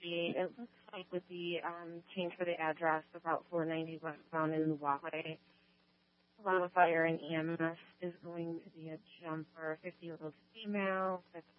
see. It looks like with the change for the address, about 490 westbound in the walkway, Alana Fire and EMS is going to be a jumper, 50-year-old female that's